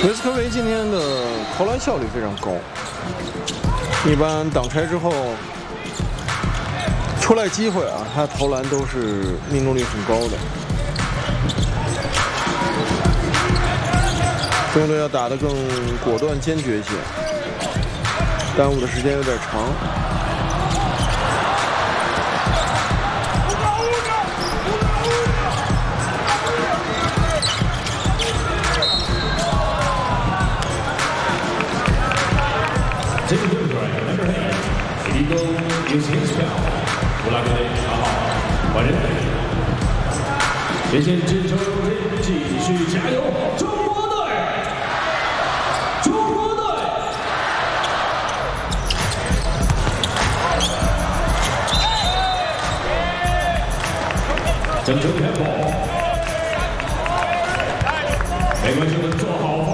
维斯科维今天的投篮效率非常高，一般挡拆之后出来机会啊，他投篮都是命中率很高的。中队要打得更果断坚决一些，耽误的时间有点长。 这个队员 number 8， illegal use his foul， 布拉格雷查号，换人，前线支撑，继续加油，中国队，中国队！整球tempo，没关系，我们做好